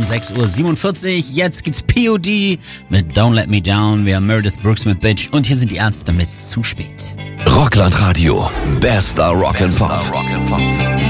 6:47 Uhr. Jetzt gibt's POD mit Don't Let Me Down. Wir haben Meredith Brooks mit Bitch und hier sind die Ärzte mit Zu spät. Rockland Radio. Bester Rock'n'Pop.